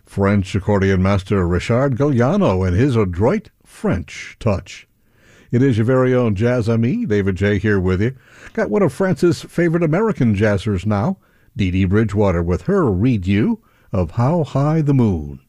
French accordion master Richard Galliano and his adroit French touch. It is your very own jazz ami, David J. here with you. Got one of France's favorite American jazzers now, Dee Dee Bridgewater, with her read you of How High the Moon.